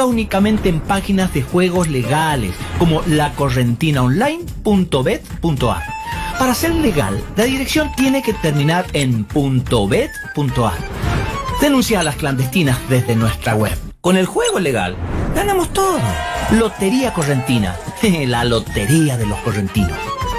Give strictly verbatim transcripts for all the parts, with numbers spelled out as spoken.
juega únicamente en páginas de juegos legales, como la correntina online punto bet punto ar. Para ser legal, la dirección tiene que terminar en .bet punto ar. Denuncia a las clandestinas desde nuestra web. Con el juego legal, ganamos todo. Lotería Correntina, la lotería de los correntinos.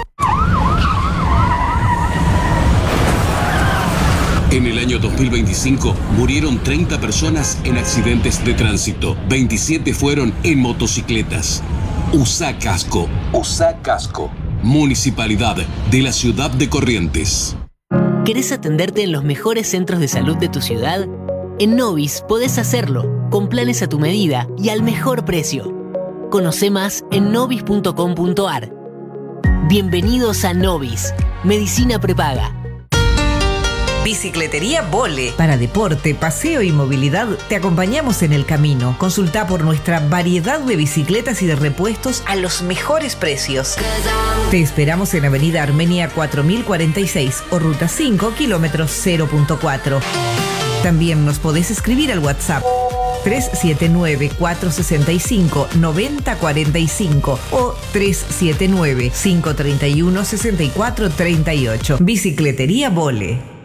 En el año dos mil veinticinco murieron treinta personas en accidentes de tránsito. veintisiete fueron en motocicletas. Usá casco. Usá casco. Municipalidad de la Ciudad de Corrientes. ¿Querés atenderte en los mejores centros de salud de tu ciudad? En Novis podés hacerlo, con planes a tu medida y al mejor precio. Conoce más en novis punto com punto ar. Bienvenidos a Novis, Medicina Prepaga. Bicicletería Vole. Para deporte, paseo y movilidad, te acompañamos en el camino. Consulta por nuestra variedad de bicicletas y de repuestos a los mejores precios. Te esperamos en Avenida Armenia cuatro mil cuarenta y seis o Ruta cinco, kilómetros cero punto cuatro. También nos podés escribir al WhatsApp tres siete nueve, cuatro seis cinco, nueve cero cuatro cinco o tres siete nueve, cinco tres uno, seis cuatro tres ocho. Bicicletería Vole.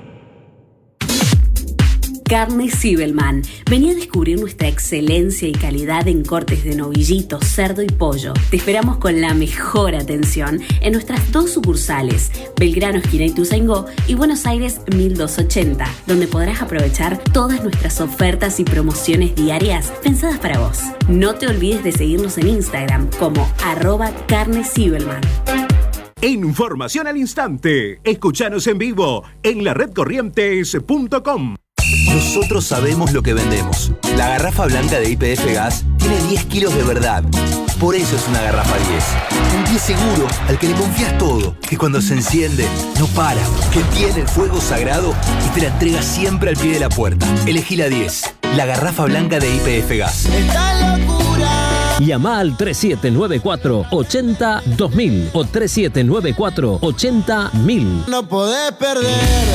Carne Zibelman. Vení a descubrir nuestra excelencia y calidad en cortes de novillito, cerdo y pollo. Te esperamos con la mejor atención en nuestras dos sucursales, Belgrano, esquina Ituzaingó, y Buenos Aires mil doscientos ochenta, donde podrás aprovechar todas nuestras ofertas y promociones diarias pensadas para vos. No te olvides de seguirnos en Instagram como arroba Carne Zibelman. Información al instante. Escuchanos en vivo en la red corrientes punto com. Nosotros sabemos lo que vendemos. La garrafa blanca de Y P F Gas tiene diez kilos de verdad. Por eso es una garrafa diez. Un diez seguro al que le confías todo. Que cuando se enciende, no para. Que tiene el fuego sagrado y te la entrega siempre al pie de la puerta. Elegí la diez. La garrafa blanca de Y P F Gas. ¡Esta locura! Llama al tres siete nueve cuatro, ocho cero, dos mil o tres siete nueve cuatro, ocho cero, mil. No podés perder.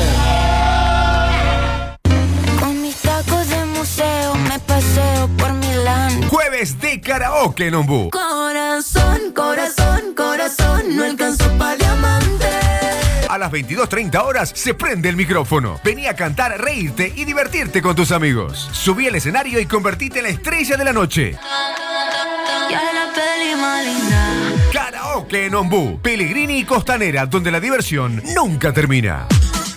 Me paseo por Milán. Jueves de karaoke en Ombú. Corazón, corazón, corazón, no alcanzó pa' diamante. A las veintidós treinta horas se prende el micrófono. Vení a cantar, reírte y divertirte con tus amigos. Subí al escenario y convertite en la estrella de la noche. Ya la peli más linda. Karaoke en Ombú, Pellegrini y Costanera, donde la diversión nunca termina.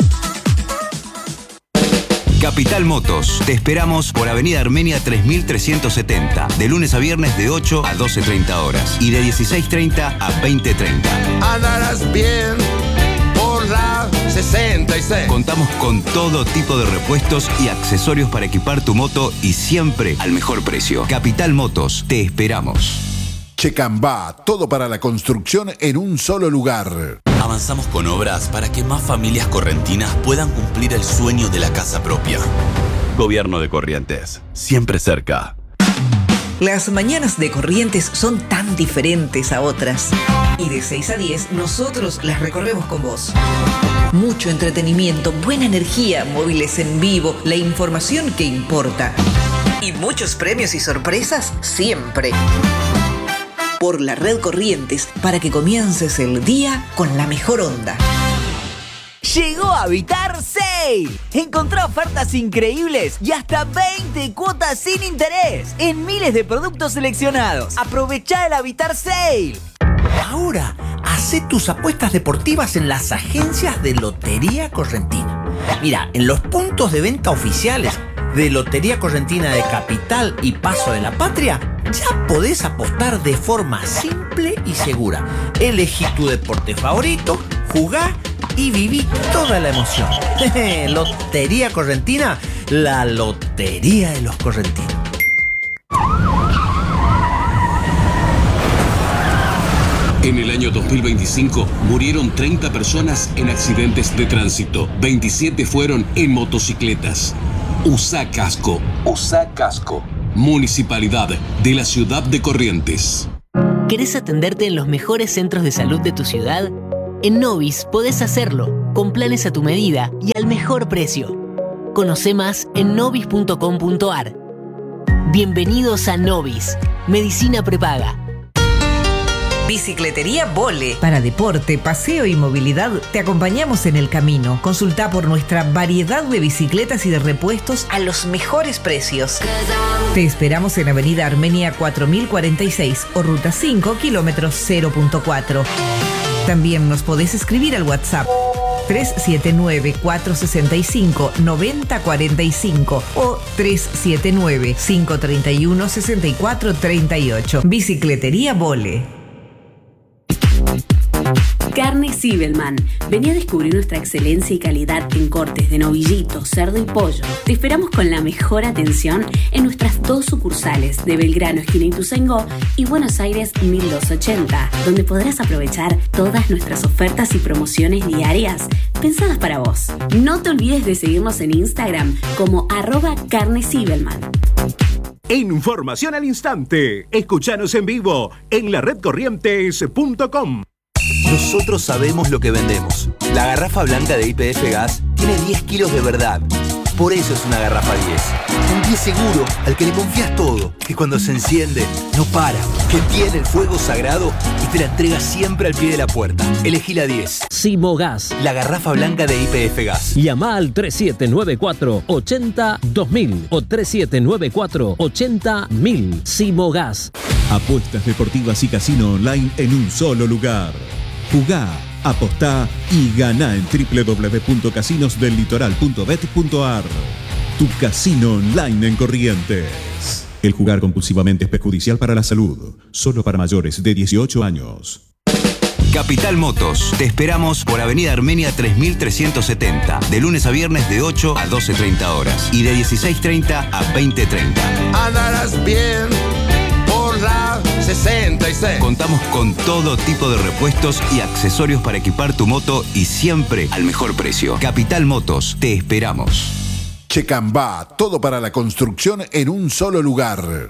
Capital Motos. Te esperamos por Avenida Armenia tres mil trescientos setenta. De lunes a viernes de ocho a doce treinta horas. Y de dieciséis treinta a veinte treinta. Andarás bien por la sesenta y seis. Contamos con todo tipo de repuestos y accesorios para equipar tu moto y siempre al mejor precio. Capital Motos. Te esperamos. Checambá, todo para la construcción en un solo lugar. Avanzamos con obras para que más familias correntinas puedan cumplir el sueño de la casa propia. Gobierno de Corrientes, siempre cerca. Las mañanas de Corrientes son tan diferentes a otras. Y de seis a diez nosotros las recorremos con vos. Mucho entretenimiento, buena energía, móviles en vivo, la información que importa. Y muchos premios y sorpresas siempre. Por la red Corrientes, para que comiences el día con la mejor onda. Llegó Habitar Sale. Encontrá ofertas increíbles y hasta veinte cuotas sin interés en miles de productos seleccionados. Aprovechá el Habitar Sale. Ahora, hacé tus apuestas deportivas en las agencias de Lotería Correntina. Mira, en los puntos de venta oficiales de Lotería Correntina de Capital y Paso de la Patria, ya podés apostar de forma simple y segura. Elegí tu deporte favorito, jugá y viví toda la emoción. Lotería Correntina, la lotería de los correntinos. En el año dos mil veinticinco murieron treinta personas en accidentes de tránsito. veintisiete fueron en motocicletas. Usá casco. Usá casco. Municipalidad de la Ciudad de Corrientes. ¿Querés atenderte en los mejores centros de salud de tu ciudad? En Novis podés hacerlo, con planes a tu medida y al mejor precio. Conoce más en novis punto com punto ar. Bienvenidos a Novis, Medicina Prepaga. Bicicletería Vole. Para deporte, paseo y movilidad, te acompañamos en el camino. Consulta por nuestra variedad de bicicletas y de repuestos a los mejores precios. Te esperamos en Avenida Armenia cuatro mil cuarenta y seis o Ruta cinco, kilómetros cero punto cuatro. También nos podés escribir al WhatsApp tres siete nueve, cuatro seis cinco, nueve cero cuatro cinco o tres siete nueve, cinco tres uno, seis cuatro tres ocho. Bicicletería Vole. Carne Zibelman. Vení a descubrir nuestra excelencia y calidad en cortes de novillito, cerdo y pollo. Te esperamos con la mejor atención en nuestras dos sucursales de Belgrano, esquina Ituzaingó, y Buenos Aires mil doscientos ochenta, donde podrás aprovechar todas nuestras ofertas y promociones diarias pensadas para vos. No te olvides de seguirnos en Instagram como arroba Carne Zibelman. Información al instante. Escuchanos en vivo en la red corrientes punto com. Nosotros sabemos lo que vendemos. La garrafa blanca de Y P F Gas tiene diez kilos de verdad. Por eso es una garrafa diez. Un diez seguro al que le confías todo, que cuando se enciende no para, que tiene el fuego sagrado y te la entrega siempre al pie de la puerta. Elegí la diez. Simogas. La garrafa blanca de Y P F Gas. Llama al tres siete nueve cuatro, ocho cero, dos mil o tres siete nueve cuatro, ocho cero, mil. Simogas. Apuestas deportivas y casino online en un solo lugar. Jugá, apostá y ganá en doble u doble u doble u punto casinos del litoral punto bet punto a r. Tu casino online en Corrientes. El jugar compulsivamente es perjudicial para la salud. Solo para mayores de dieciocho años. Capital Motos. Te esperamos por Avenida Armenia tres mil trescientos setenta. De lunes a viernes de ocho a doce treinta horas. Y de dieciséis treinta a veinte treinta. Andarás bien por la sesenta y seis. Contamos con todo tipo de repuestos y accesorios para equipar tu moto y siempre al mejor precio. Capital Motos, te esperamos. Checambá, todo para la construcción en un solo lugar.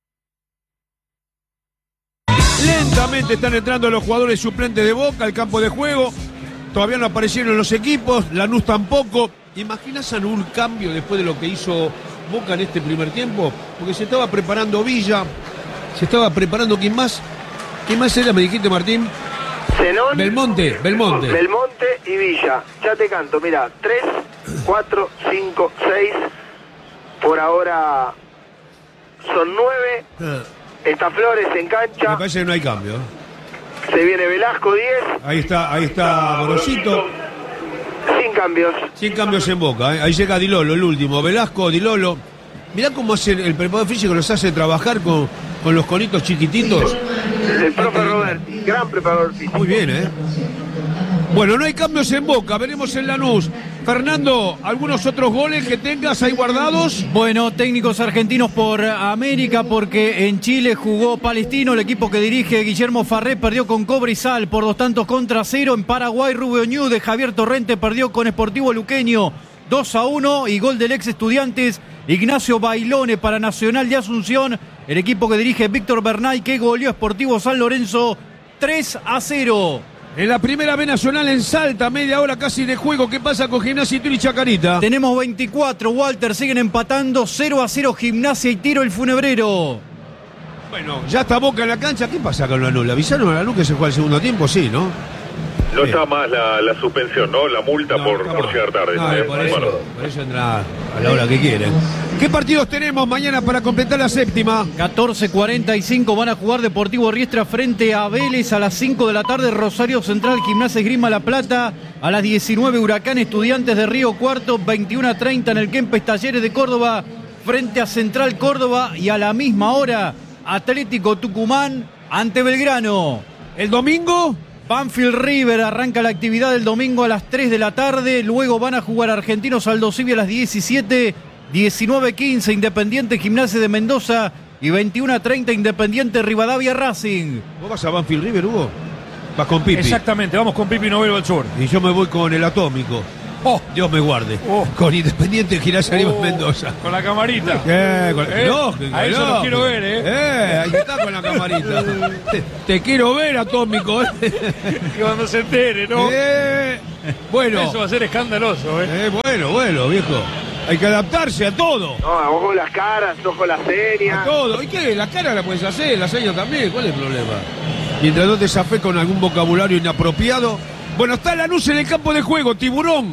Lentamente están entrando los jugadores suplentes de Boca al campo de juego. Todavía no aparecieron los equipos, Lanús tampoco. ¿Imaginas algún cambio después de lo que hizo Boca en este primer tiempo? Porque se estaba preparando Villa, se estaba preparando ¿quién más? ¿Quién más era, me dijiste, Martín? Zenón, Belmonte, Belmonte. Belmonte y Villa. Ya te canto, mira, tres, cuatro, cinco, seis. Por ahora son nueve. Está Flores en cancha. Me parece que no hay cambio. Se viene Velasco, diez. Ahí está, ahí está Gorosito. Sin cambios. Sin cambios en Boca, ¿eh? Ahí llega Di Lolo, el último. Velasco, Di Lolo. Mirá cómo hace el preparador físico, los hace trabajar con, con los conitos chiquititos. El profe Roberti, gran preparador físico. Muy bien, ¿eh? Bueno, no hay cambios en Boca, veremos en Lanús. Fernando, ¿algunos otros goles que tengas ahí guardados? Bueno, técnicos argentinos por América, porque en Chile jugó Palestino, el equipo que dirige Guillermo Farré perdió con Cobresal por dos tantos contra cero. En Paraguay, Rubio Ñu de Javier Torrente perdió con Sportivo Luqueño dos a uno y gol del ex Estudiantes Ignacio Bailone para Nacional de Asunción, el equipo que dirige Víctor Bernay, que goleó a Sportivo San Lorenzo tres a cero. En la primera B Nacional en Salta, media hora casi de juego. ¿Qué pasa con Gimnasia y Tiro y Chacarita? Tenemos veinticuatro, Walter, siguen empatando cero a cero Gimnasia y Tiro el Funebrero. Bueno, ya está Boca en la cancha. ¿Qué pasa con Lanús? ¿Le avisaron a Lanús que se juega el segundo tiempo? Sí, ¿no? No está más la, la suspensión, ¿no? La multa no, por, por llegar tarde. No, ¿eh? por, eso, bueno. por eso entra a la hora que quieren. ¿Qué partidos tenemos mañana para completar la séptima? catorce cuarenta y cinco van a jugar Deportivo Riestra frente a Vélez. A las cinco de la tarde Rosario Central, Gimnasia Esgrima La Plata. A las diecinueve Huracán Estudiantes de Río Cuarto. veintiuno a treinta en el Kempes Talleres de Córdoba frente a Central Córdoba. Y a la misma hora Atlético Tucumán ante Belgrano. ¿El domingo? Banfield River arranca la actividad del domingo a las tres de la tarde. Luego van a jugar Argentinos Aldo Civi a las diecisiete. diecinueve quince Independiente Gimnasia de Mendoza. Y veintiuno a treinta Independiente Rivadavia Racing. ¿Vos vas a Banfield River, Hugo? Vas con Pipi. Exactamente, vamos con Pipi Novelo al sur. Y yo me voy con el Atómico. Oh, Dios me guarde. Oh. Con Independiente Gimnasia de oh. Mendoza. Con la camarita. Eh, con... ¿Eh? No, a eso los quiero ver, ¿eh? Eh, ahí está con la camarita. te, te quiero ver, Atómico. ¿eh? Que cuando se entere, ¿no? Eh, bueno. Eso va a ser escandaloso, ¿eh? eh bueno, bueno, viejo. Hay que adaptarse a todo. No, ojo las caras, ojo las señas. A todo. ¿Y qué? La cara la puedes hacer, la seña también. ¿Cuál es el problema? Mientras no te zafes con algún vocabulario inapropiado. Bueno, está Lanús en el campo de juego, Tiburón.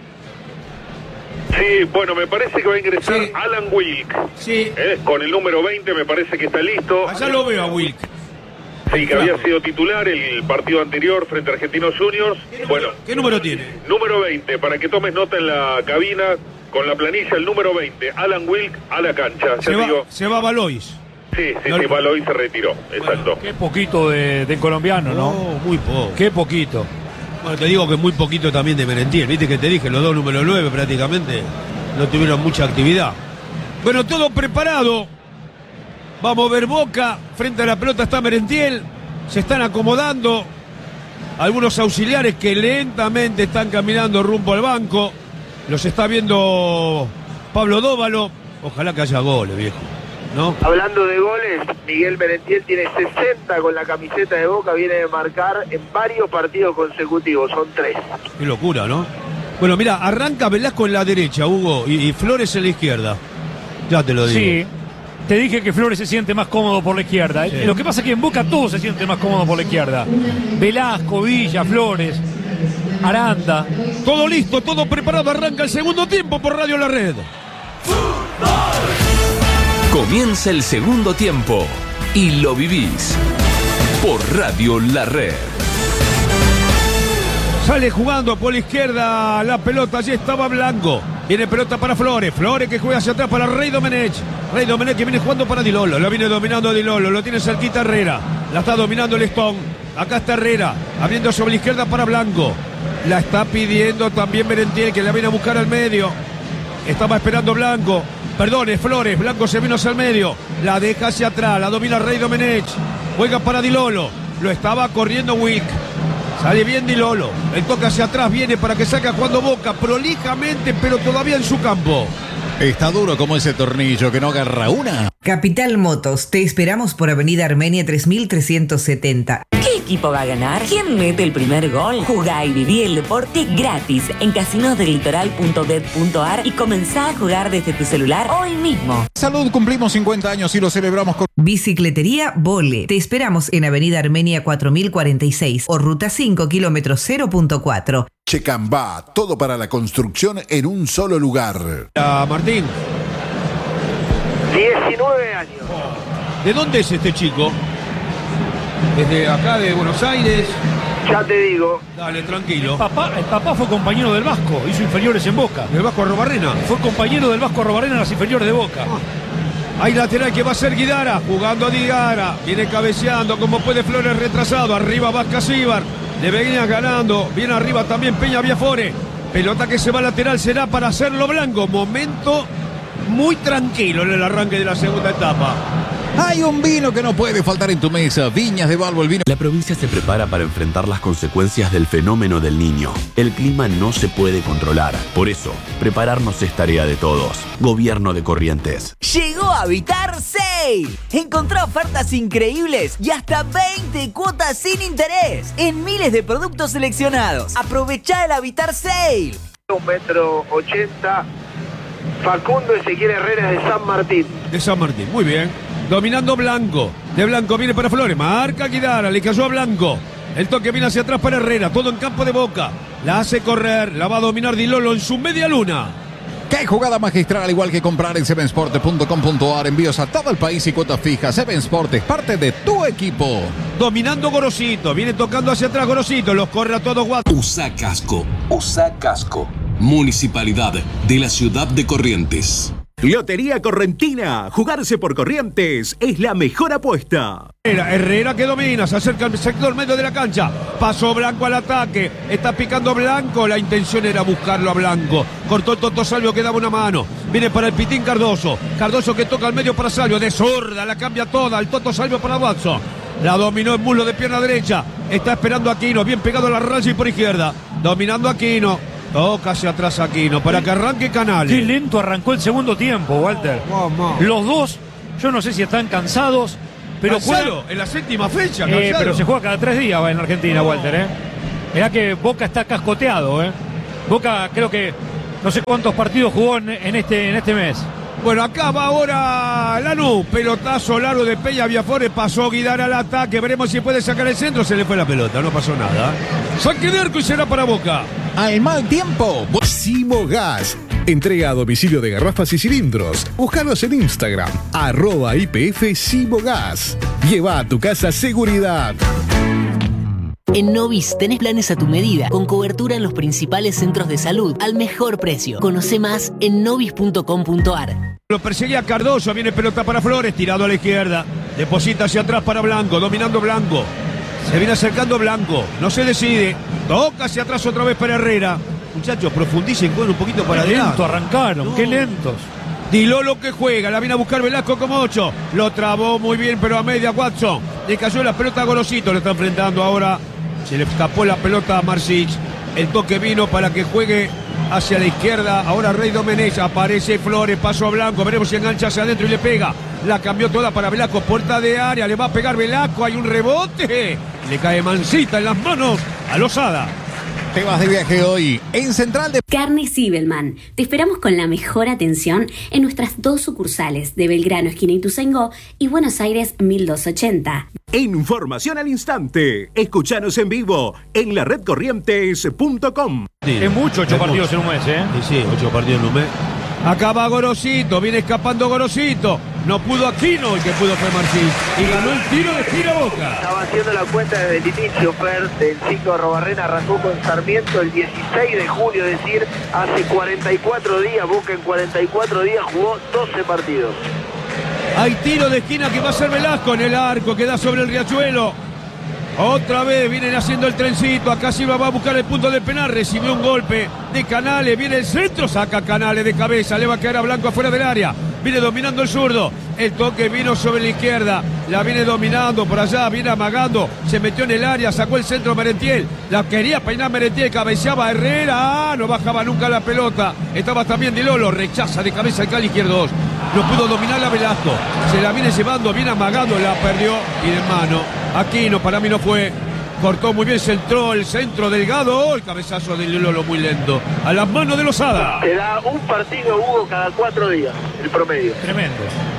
Sí, bueno, me parece que va a ingresar Sí. Alan Wilk. Sí. Eh, con el número veinte me parece que está listo. Allá lo veo a Wilk. Sí, que había sido titular el partido anterior frente a Argentinos Juniors. Bueno, ¿Qué número tiene? número veinte, para que tomes nota en la cabina, con la planilla, el número veinte, Alan Wilk a la cancha. Ya Se te va, digo, se va Valois. sí, sí, No, sí, Baloy se retiró, exacto. Qué poquito de, de colombiano, ¿no? No, muy poco. Qué poquito. Bueno, te digo que muy poquito también de Merentiel. Viste que te dije, los dos número nueve prácticamente no tuvieron mucha actividad. Bueno, todo preparado. Vamos a ver Boca. Frente a la pelota está Merentiel. Se están acomodando. Algunos auxiliares que lentamente están caminando rumbo al banco. Los está viendo Pablo Dóvalo. Ojalá que haya goles, viejo. ¿No? Hablando de goles, Miguel Merentiel tiene sesenta con la camiseta de Boca, viene de marcar en varios partidos consecutivos, son tres. Qué locura, ¿no? Bueno, mira, arranca Velasco en la derecha, Hugo, y, y Flores en la izquierda. Ya te lo digo. Sí. Te dije que Flores se siente más cómodo por la izquierda. Sí. Lo que pasa es que en Boca todos se sienten más cómodos por la izquierda. Velasco, Villa, Flores, Aranda. Todo listo, todo preparado. Arranca el segundo tiempo por Radio La Red. Comienza el segundo tiempo y lo vivís por Radio La Red. Sale jugando por la izquierda la pelota, allí estaba Blanco. Viene pelota para Flores, Flores que juega hacia atrás para Rey Domenech. Rey Domenech que viene jugando para Di Lolo, lo viene dominando Di Lolo, lo tiene cerquita Herrera. La está dominando el Stone. Acá está Herrera, abriendo sobre la izquierda para Blanco. La está pidiendo también Merentiel, que la viene a buscar al medio. Estaba esperando Blanco. Perdón, es Flores, Blanco se vino hacia el medio. La deja hacia atrás, la domina Rey Domenech. Juega para Di Lolo. Lo estaba corriendo Wick. Sale bien Di Lolo. El toque hacia atrás, viene para que saque jugando Boca prolijamente, pero todavía en su campo. Está duro como ese tornillo que no agarra una. Capital Motos, te esperamos por Avenida Armenia tres mil trescientos setenta. ¿Qué equipo va a ganar? ¿Quién mete el primer gol? Jugá y viví el deporte gratis en casinos del litoral punto bet punto ar y comenzá a jugar desde tu celular hoy mismo. Salud, cumplimos cincuenta años y lo celebramos con... Bicicletería Vole. Te esperamos en Avenida Armenia cuatro mil cuarenta y seis o Ruta cinco, kilómetro cero punto cuatro. Checambá, todo para la construcción en un solo lugar. Ah, Martín. diecinueve años. ¿De dónde es este chico? Desde acá de Buenos Aires. Ya te digo. Dale, tranquilo. El papá, el papá fue compañero del Vasco, hizo inferiores en Boca. ¿El Vasco Arrobarrena? Fue compañero del Vasco Arrobarena en las inferiores de Boca. Ah. Hay lateral que va a ser Guidara, jugando a Guidara. Viene cabeceando como puede Flores retrasado. Arriba Vasca Ibar. Le venía ganando. Viene arriba también Peña Viafore. Pelota que se va lateral será para hacerlo Blanco. Momento muy tranquilo en el arranque de la segunda etapa. Hay un vino que no puede faltar en tu mesa. Viñas de Balbo, el vino. La provincia se prepara para enfrentar las consecuencias del fenómeno del Niño. El clima no se puede controlar. Por eso, prepararnos es tarea de todos. Gobierno de Corrientes. Llegó a Habitar Sale. Encontrá ofertas increíbles y hasta veinte cuotas sin interés en miles de productos seleccionados. Aprovechá el Habitar Sale. Un metro ochenta. Facundo Ezequiel Herrera de San Martín. De San Martín, muy bien. Dominando Blanco. De Blanco viene para Flores. Marca Guidara. Le cayó a Blanco. El toque viene hacia atrás para Herrera. Todo en campo de Boca. La hace correr. La va a dominar Di Lolo en su media luna. ¡Qué jugada magistral! Al igual que comprar en seven sport punto com punto ar. Envíos a todo el país y cuotas fijas. seven Sport es parte de tu equipo. Dominando Gorosito. Viene tocando hacia atrás Gorosito. Los corre a todos. Usa casco. Usa casco. Municipalidad de la Ciudad de Corrientes. Lotería Correntina. Jugarse por Corrientes es la mejor apuesta. Herrera, Herrera que domina, se acerca al sector medio de la cancha. Pasó Blanco al ataque. Está picando Blanco. La intención era buscarlo a Blanco. Cortó el Toto Salvio que daba una mano. Viene para el Pitín Cardoso. Cardoso que toca al medio para Salvio. De zurda, la cambia toda. El Toto Salvio para Watson. La dominó en muslo de pierna derecha. Está esperando a Aquino. Bien pegado a la raya y por izquierda. Dominando a Aquino. Toca hacia atrás Aquino para que arranque Canales. Qué lento arrancó el segundo tiempo, Walter. Los dos, yo no sé si están cansados, pero Cansado, juegan... en la séptima fecha, Eh, cansado. pero se juega cada tres días en Argentina, No. Walter, ¿eh? Mirá que Boca está cascoteado, ¿eh? Boca creo que no sé cuántos partidos jugó en, en, este, en este mes. Bueno, acá va ahora Lanús, pelotazo largo de Peña Viafore, pasó Guidar al ataque, veremos si puede sacar el centro, se le fue la pelota, no pasó nada. Saque de arco y será para Boca. Al mal tiempo, Simogas. Entrega a domicilio de garrafas y cilindros. Búscalos en Instagram, arroba I P F Simogas. Lleva a tu casa seguridad. En Novis tenés planes a tu medida, con cobertura en los principales centros de salud, al mejor precio. Conoce más en novis punto com punto ar. Lo perseguía Cardoso, viene pelota para Flores, tirado a la izquierda. Deposita hacia atrás para Blanco, dominando Blanco. Se viene acercando Blanco, no se decide. Toca hacia atrás otra vez para Herrera. Muchachos, profundicen, jueguen un poquito para qué adelante. Lento arrancaron, no. Qué lentos. Di Lolo que juega, la viene a buscar Velasco como ocho. Lo trabó muy bien, pero a media Watson. Le cayó la pelota a Gorosito, lo está enfrentando ahora. Se le escapó la pelota a Marsic. El toque vino para que juegue hacia la izquierda. Ahora Rey Domenech. Aparece Flores. Paso a Blanco. Veremos si engancha hacia adentro y le pega. La cambió toda para Velasco. Puerta de área. Le va a pegar Velasco. Hay un rebote. Le cae Mancita en las manos a Lozada. Te vas de viaje hoy en Central de... Carnes Zibelman. Te esperamos con la mejor atención en nuestras dos sucursales de Belgrano, esquina Ituzaingó, y Buenos Aires mil doscientos ochenta. Información al instante. Escuchanos en vivo en la red corrientes punto com. Es mucho, ocho partidos en un mes, ¿eh? Sí, sí, ocho partidos en un mes. Acá va Gorosito, viene escapando Gorosito. No pudo Aquino, el que pudo fue Martín. Y ganó el tiro de gira Boca. Estaba haciendo la cuenta desde el inicio, Fer, del ciclo Robarrena. Arrancó con Sarmiento el dieciséis de julio, es decir, hace cuarenta y cuatro días. Boca en cuarenta y cuatro días jugó doce partidos. Hay tiro de esquina que va a ser Velasco en el arco, que da sobre el Riachuelo. Otra vez vienen haciendo el trencito. Acá Silva va a buscar el punto de penal. Recibió un golpe de Canales. Viene el centro. Saca Canales de cabeza. Le va a quedar a Blanco afuera del área. Viene dominando el zurdo. El toque vino sobre la izquierda. La viene dominando por allá. Viene amagando. Se metió en el área. Sacó el centro Merentiel. La quería peinar Merentiel. Cabeceaba Herrera. Ah, no bajaba nunca la pelota. Estaba también Di Lolo. Rechaza de cabeza el Cali izquierdo. No pudo dominar la Velasco. Se la viene llevando. Viene amagando. La perdió. Y de mano. Aquino para mí no fue. Cortó muy bien, centró el centro delgado. El cabezazo de Lolo muy lento. A las manos de Lozada. Te da un partido, Hugo, cada cuatro días. El promedio. Tremendo.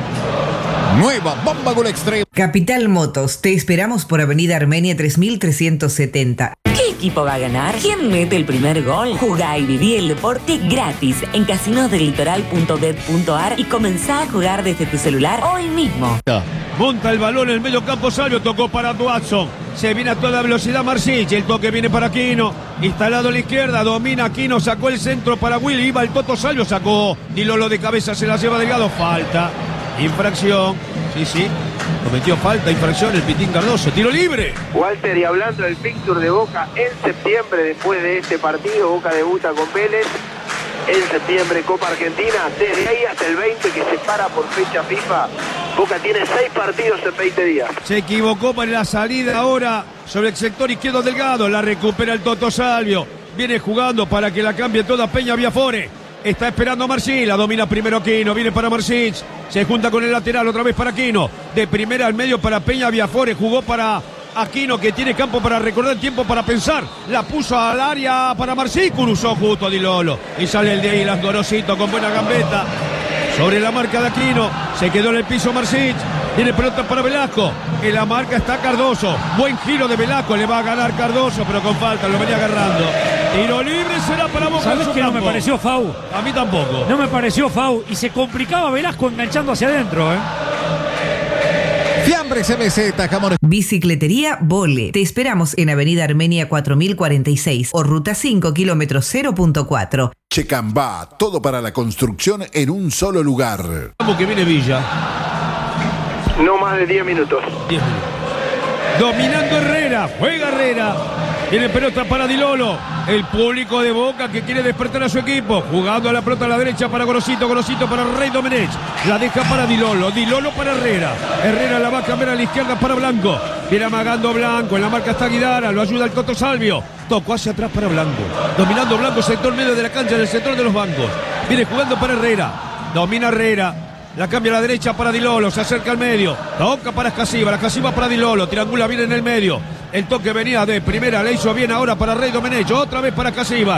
Nueva bomba Gol Extreme. Capital Motos, te esperamos por Avenida Armenia tres mil trescientos setenta. ¿Qué equipo va a ganar? ¿Quién mete el primer gol? Jugá y viví el deporte gratis en casinos del litoral punto bet punto ar y comenzá a jugar desde tu celular hoy mismo. Monta el balón en el medio campo Salvio, tocó para Watson. Se viene a toda velocidad Marsic, el toque viene para Aquino. Instalado a la izquierda, domina Aquino, sacó el centro para Willy, iba el Toto Salvio, sacó. Di Lolo de cabeza, se la lleva Delgado, falta. Infracción, sí, sí, cometió falta, infracción el Pitín Cardoso, tiro libre. Walter, y hablando del fixture de Boca, en septiembre, después de este partido, Boca debuta con Vélez. En septiembre Copa Argentina, desde ahí hasta el veinte que se para por fecha FIFA, Boca tiene seis partidos en veinte días. Se equivocó para la salida ahora sobre el sector izquierdo Delgado, la recupera el Toto Salvio, viene jugando para que la cambie toda Peña Viafore. Está esperando a Marcil, la domina primero Aquino, viene para Marcil, se junta con el lateral otra vez para Aquino, de primera al medio para Peña Viafore, jugó para Aquino que tiene campo para recordar, tiempo para pensar, la puso al área para Marcil, cruzó justo a Di Lolo y sale el de ahí, Gorosito con buena gambeta sobre la marca de Aquino, se quedó en el piso Marcil, tiene pelota para Velasco, en la marca está Cardoso, buen giro de Velasco, le va a ganar Cardoso pero con falta, lo venía agarrando. Tiro libre será para Boca. ¿Sabes que no me pareció Fau? A mí tampoco. No me pareció Fau y se complicaba Velasco enganchando hacia adentro, ¿eh? Fiambres M Z, Camón. Bicicletería Vole. Te esperamos en Avenida Armenia cuatro mil cuarenta y seis o Ruta cinco, kilómetro cero punto cuatro. Checambá, todo para la construcción en un solo lugar. Vamos que viene Villa. No más de diez minutos. diez minutos. Dominando Herrera, juega Herrera. Tiene pelota para Di Lolo. El público de Boca que quiere despertar a su equipo. Jugando a la pelota a la derecha para Gorosito. Gorosito para Rey Domenech. La deja para Di Lolo. Di Lolo para Herrera. Herrera la va a cambiar a la izquierda para Blanco. Viene amagando Blanco. En la marca está Guidara. Lo ayuda el Toto Salvio. Tocó hacia atrás para Blanco. Dominando Blanco, sector medio de la cancha, en el sector de los bancos. Viene jugando para Herrera. Domina Herrera. La cambia a la derecha para Di Lolo, se acerca al medio, toca para Escasiba, la Escasiba para Di Lolo, triangula bien en el medio, el toque venía de primera, le hizo bien ahora para Rey Domenech, otra vez para Escasiba,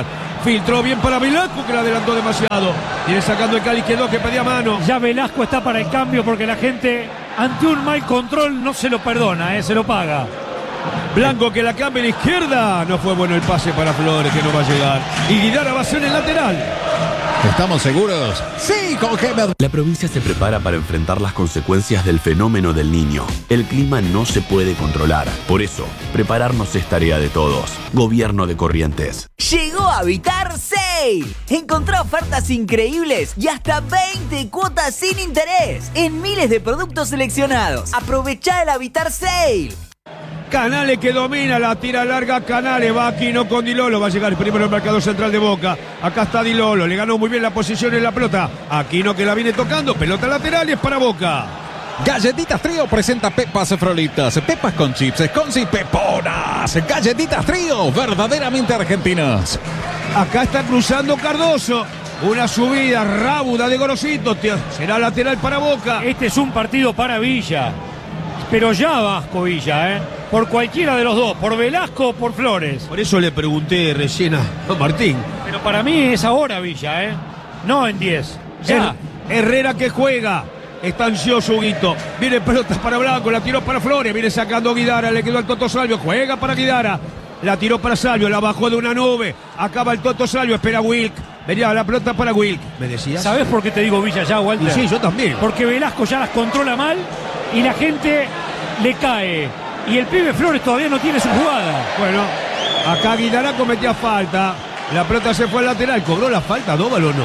Filtró bien para Velasco, que la adelantó demasiado. Viene sacando el Cali, quedó que pedía mano. Ya Velasco está para el cambio porque la gente ante un mal control no se lo perdona, eh, se lo paga. Blanco que la cambia a la izquierda. No fue bueno el pase para Flores, que no va a llegar. Y Guidara va a ser en el lateral. ¿Estamos seguros? Sí, con Gemer. La provincia se prepara para enfrentar las consecuencias del fenómeno del Niño. El clima no se puede controlar. Por eso, prepararnos es tarea de todos. Gobierno de Corrientes. Llegó a Habitar Sale. Encontrá ofertas increíbles y hasta veinte cuotas sin interés en miles de productos seleccionados. Aprovechá el Habitar Sale. Canales que domina, la tira larga, Canales, va Aquino con Di Lolo, va a llegar primero el marcador central de Boca, acá está Di Lolo, le ganó muy bien la posición en la pelota, Aquino que la viene tocando, pelota lateral y es para Boca. Galletitas Trío presenta Pepas Frolitas, pepas con chips, con y peponas, Galletitas Trío, verdaderamente argentinas. Acá está cruzando Cardoso, una subida rábuda de Gorosito, será lateral para Boca. Este es un partido para Villa, pero ya Vasco Villa, ¿eh? Por cualquiera de los dos, por Velasco o por Flores. Por eso le pregunté recién a Martín. Pero para mí es ahora Villa, ¿eh? No en diez. Ya. Herrera que juega. Está ansioso Huguito. Viene pelotas para Blanco, la tiró para Flores. Viene sacando Guidara, le quedó al Toto Salvio. Juega para Guidara. La tiró para Salvio, la bajó de una nube. Acaba el Toto Salvio, espera Wilk. Venía la pelota para Wilk. ¿Me decías? ¿Sabés por qué te digo Villa ya, Walter? Y sí, yo también. Porque Velasco ya las controla mal y la gente le cae. Y el pibe Flores todavía no tiene su jugada. Bueno, acá Guidara cometía falta. La pelota se fue al lateral. ¿Cobró la falta Dóval o no?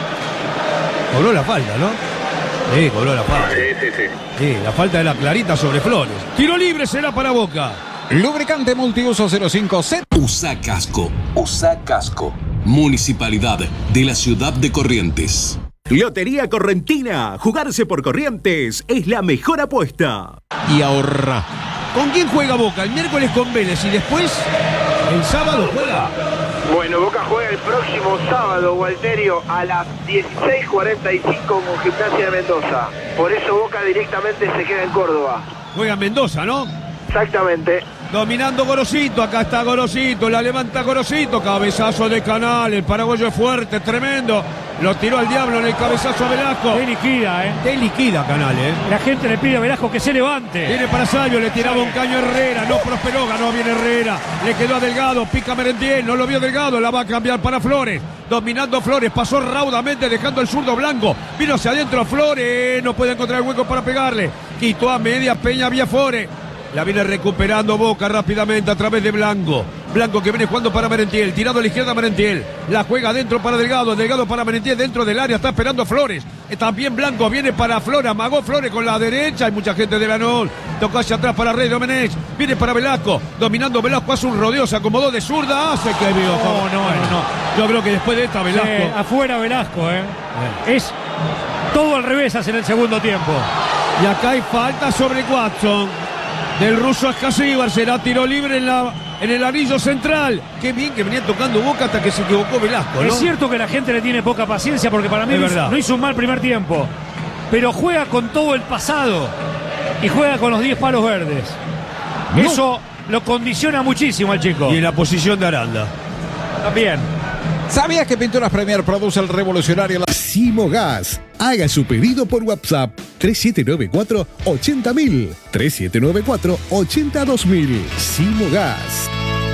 Cobró la falta, ¿no? Sí, cobró la falta. Sí, sí, sí. Sí, la falta de la clarita sobre Flores. Tiro libre será para Boca. Lubricante multiuso cero cinco Z. Usa casco. Usa casco. Municipalidad de la ciudad de Corrientes. Lotería Correntina. Jugarse por Corrientes es la mejor apuesta. Y ahorra. ¿Con quién juega Boca? El miércoles con Vélez y después el sábado juega. Bueno, Boca juega el próximo sábado, Walterio, a las dieciséis cuarenta y cinco con Gimnasia de Mendoza. Por eso Boca directamente se queda en Córdoba. Juega en Mendoza, ¿no? Exactamente. Dominando Gorosito, acá está Gorosito, la levanta Gorosito, cabezazo de Canal, el paraguayo es fuerte, tremendo. Lo tiró al diablo en el cabezazo a Velasco. Te liquida, ¿eh? Te liquida Canal, ¿eh? La gente le pide a Velasco que se levante. Viene para Salvio, le tiraba un caño a Herrera, no prosperó, ganó bien Herrera. Le quedó a Delgado, pica Merentiel, no lo vio Delgado, la va a cambiar para Flores. Dominando Flores, pasó raudamente dejando el zurdo Blanco. Vino hacia adentro Flores, no puede encontrar el hueco para pegarle. Quitó a media Peña Viafore. La viene recuperando Boca rápidamente a través de Blanco. Blanco que viene jugando para Merentiel. Tirado a la izquierda Merentiel. La juega adentro para Delgado. Delgado para Merentiel dentro del área. Está esperando Flores. También Blanco viene para Flores. Amagó Flores con la derecha. Hay mucha gente de Lanol. Tocó hacia atrás para Rey Domenech. Viene para Velasco. Dominando Velasco. Hace un rodeo. Se acomodó de zurda. Hace que vio. No, no, no, no. Yo creo que después de esta Velasco. Eh, afuera Velasco, ¿eh? eh. Es todo al revés hace en el segundo tiempo. Y acá hay falta sobre Watson. Del ruso Ascasíbar, será tiro libre en, la, en el anillo central. Qué bien que venía tocando Boca hasta que se equivocó Velasco, ¿no? Es cierto que la gente le tiene poca paciencia porque para mí no hizo, no hizo un mal primer tiempo. Pero juega con todo el pasado y juega con los diez palos verdes. No. Eso lo condiciona muchísimo al chico. Y en la posición de Aranda. También. ¿Sabías que Pinturas Premier produce el revolucionario Simogas? Haga su pedido por WhatsApp tres siete nueve cuatro ochenta mil, tres siete nueve cuatro ochenta dos mil. Simogas.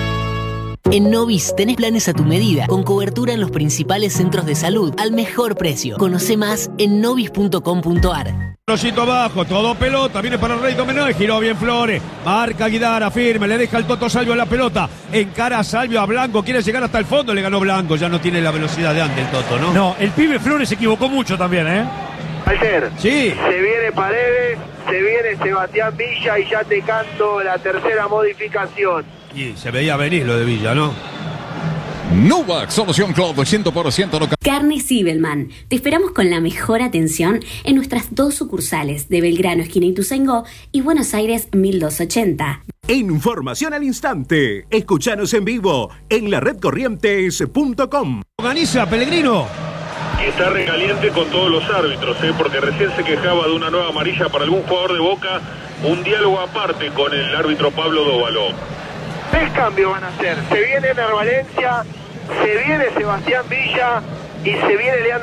En Novis tenés planes a tu medida, con cobertura en los principales centros de salud al mejor precio. Conoce más en novis punto com punto ar. Rosito abajo, todo pelota, viene para el Rey Domenech, giró bien Flores, marca Guidara, firme, le deja el Toto Salvio a la pelota, encara a Salvio a Blanco, quiere llegar hasta el fondo, le ganó Blanco, ya no tiene la velocidad de antes el Toto, ¿no? No, el pibe Flores se equivocó mucho también, ¿eh? Walter, sí. Se viene Paredes, se viene Sebastián Villa y ya te canto la tercera modificación. Y se veía venir lo de Villa, ¿no? Nuvac, solución Club cien por ciento local. Carne Sibelman. Te esperamos con la mejor atención en nuestras dos sucursales de Belgrano, esquina Ituzaingó, y Buenos Aires mil doscientos ochenta. Información al instante. Escuchanos en vivo en la red corrientes punto com. Organiza Pellegrino. Y está recaliente con todos los árbitros, ¿eh? Porque recién se quejaba de una nueva amarilla para algún jugador de Boca. Un diálogo aparte con el árbitro Pablo Dóvalo. Tres cambios van a hacer. Se viene Ener Valencia, Se viene Sebastián Villa y se viene Leandro